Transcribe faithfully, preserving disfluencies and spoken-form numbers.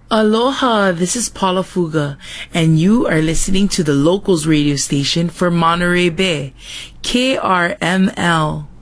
Aloha, this is Paula Fuga, and you are listening to the Locals radio station for Monterey Bay, K R M L.